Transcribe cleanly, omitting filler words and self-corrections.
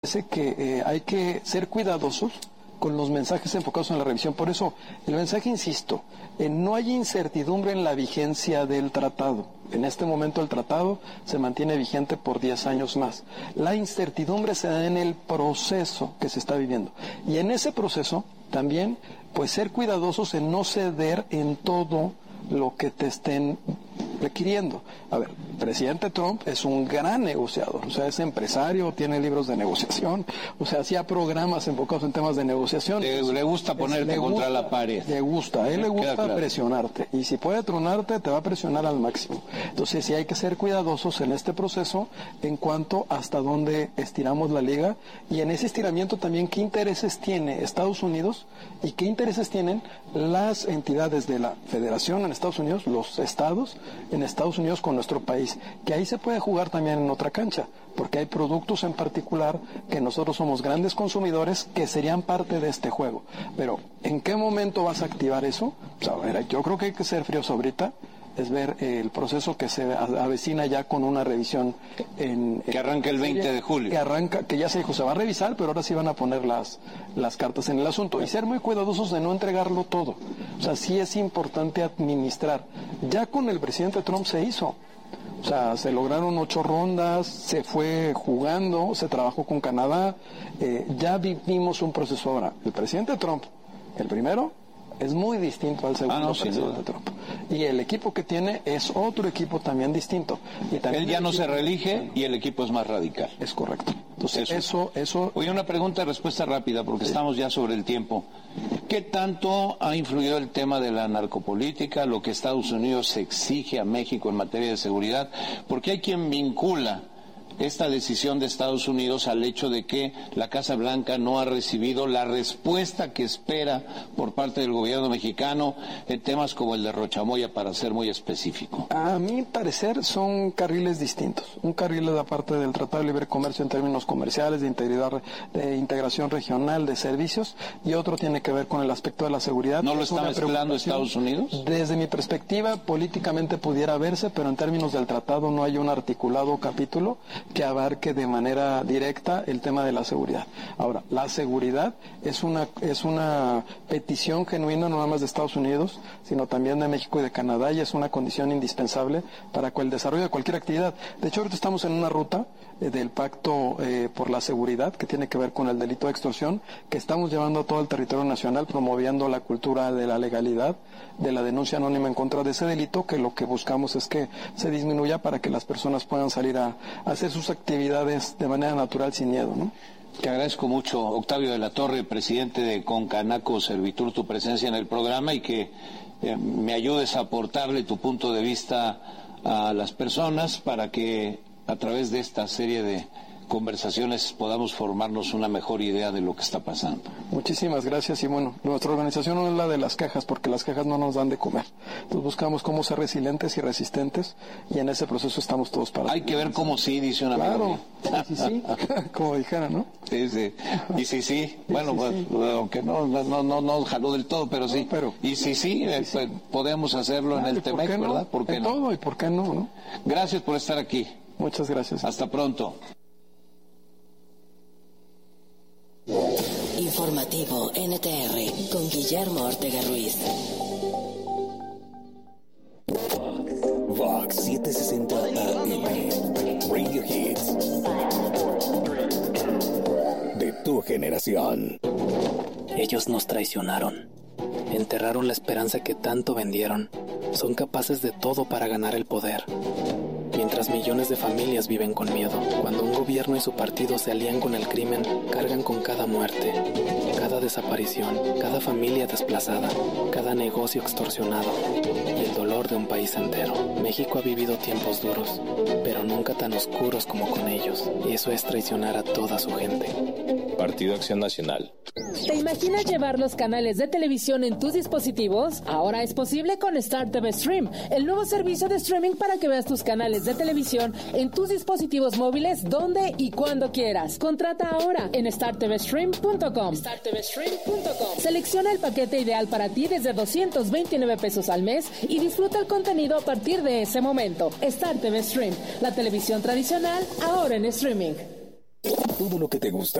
Parece que hay que ser cuidadosos con los mensajes enfocados en la revisión. Por eso, el mensaje, insisto, no hay incertidumbre en la vigencia del tratado. En este momento el tratado se mantiene vigente por 10 años más. La incertidumbre se da en el proceso que se está viviendo. Y en ese proceso también, pues ser cuidadosos en no ceder en todo lo que te estén requiriendo. A ver, el presidente Trump es un gran negociador, o sea, es empresario, tiene libros de negociación, o sea, hacía programas enfocados en temas de negociación. Le gusta ponerte contra la pared. Le gusta, a él le gusta claro. Presionarte, y si puede tronarte, te va a presionar al máximo. Entonces, sí hay que ser cuidadosos en este proceso en cuanto hasta dónde estiramos la liga, y en ese estiramiento también qué intereses tiene Estados Unidos y qué intereses tienen las entidades de la Federación en Estados Unidos, los estados en Estados Unidos con nuestro país, que ahí se puede jugar también en otra cancha, porque hay productos en particular que nosotros somos grandes consumidores que serían parte de este juego. Pero, ¿en qué momento vas a activar eso? Pues, a ver, yo creo que hay que ser fríos ahorita, es ver el proceso que se avecina ya con una revisión que arranca el 20 de julio. Que ya se dijo, se va a revisar, pero ahora sí van a poner las cartas en el asunto. Y ser muy cuidadosos de no entregarlo todo. O sea, sí es importante administrar. Ya con el presidente Trump se hizo. O sea, se lograron 8 rondas, se fue jugando, se trabajó con Canadá. Ya vivimos un proceso ahora. El presidente Trump, el primero, es muy distinto al segundo presidente Trump. Y el equipo que tiene es otro equipo también distinto. Y también él ya no se reelige y el equipo es más radical. Es correcto. Entonces, eso... Oye, una pregunta de respuesta rápida, porque estamos ya sobre el tiempo. ¿Qué tanto ha influido el tema de la narcopolítica, lo que Estados Unidos exige a México en materia de seguridad? Porque hay quien vincula esta decisión de Estados Unidos al hecho de que la Casa Blanca no ha recibido la respuesta que espera por parte del gobierno mexicano en temas como el de Rochamoya, para ser muy específico. A mi parecer son carriles distintos. Un carril es la parte del Tratado de Libre Comercio en términos comerciales, de integridad, de integración regional, de servicios, y otro tiene que ver con el aspecto de la seguridad. ¿No lo está mezclando Estados Unidos? Desde mi perspectiva, políticamente pudiera verse, pero en términos del tratado no hay un articulado capítulo que abarque de manera directa el tema de la seguridad. Ahora, la seguridad es una petición genuina no nada más de Estados Unidos, sino también de México y de Canadá, y es una condición indispensable para el desarrollo de cualquier actividad. De hecho, ahorita estamos en una ruta del Pacto por la Seguridad, que tiene que ver con el delito de extorsión, que estamos llevando a todo el territorio nacional, promoviendo la cultura de la legalidad, de la denuncia anónima en contra de ese delito, que lo que buscamos es que se disminuya para que las personas puedan salir a hacer sus actividades de manera natural, sin miedo, ¿no? Te agradezco mucho, Octavio de la Torre, presidente de Concanaco Servitur, tu presencia en el programa, y que me ayudes a aportarle tu punto de vista a las personas para que a través de esta serie de conversaciones podamos formarnos una mejor idea de lo que está pasando. Muchísimas gracias, y bueno, nuestra organización no es la de las quejas, porque las quejas no nos dan de comer. Entonces buscamos cómo ser resilientes y resistentes, y en ese proceso estamos todos para... Hay que ver cómo sí, dice una amigo. Claro, sí, como dijera, ¿no? Sí, sí. Y sí. Bueno, pues, aunque no jaló del todo, pero sí. Y sí, pues, podemos hacerlo en el TEMEC, ¿verdad? ¿Por qué no? Todo, y por qué no. Gracias por estar aquí. Muchas gracias. Hasta pronto. Informativo NTR con Guillermo Ortega Ruiz. Vox 760 AM Radio Hits de tu generación. Ellos nos traicionaron. Enterraron la esperanza que tanto vendieron. Son capaces de todo para ganar el poder. Mientras millones de familias viven con miedo, cuando un gobierno y su partido se alían con el crimen, cargan con cada muerte, cada desaparición, cada familia desplazada, cada negocio extorsionado y el dolor de un país entero. México ha vivido tiempos duros, pero nunca tan oscuros como con ellos, y eso es traicionar a toda su gente. Partido Acción Nacional. ¿Te imaginas llevar los canales de televisión en tus dispositivos? Ahora es posible con Star TV Stream, el nuevo servicio de streaming para que veas tus canales de televisión en tus dispositivos móviles donde y cuando quieras. Contrata ahora en startvstream.com. Selecciona el paquete ideal para ti desde 229 pesos al mes y disfruta el contenido a partir de ese momento. Star TV Stream, la televisión tradicional ahora en streaming. todo lo que te gusta.